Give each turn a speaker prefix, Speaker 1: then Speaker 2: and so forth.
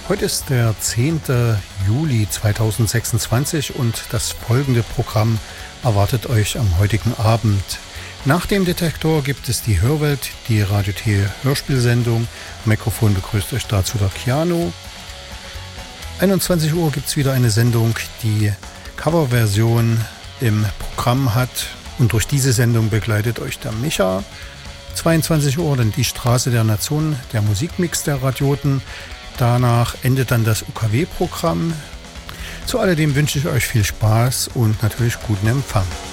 Speaker 1: Heute ist der 10. Juli 2026 und das folgende Programm erwartet euch am heutigen Abend. Nach dem Detektor gibt es die Hörwelt, die Radio T Hörspielsendung. Am Mikrofon begrüßt euch dazu der Keanu. 21 Uhr gibt es wieder eine Sendung, die Coverversion im Programm hat. Und durch diese Sendung begleitet euch der Micha. 22 Uhr dann die Straße der Nation, der Musikmix der Radioten. Danach endet dann das UKW-Programm. Zu alledem wünsche ich euch viel Spaß und natürlich guten Empfang.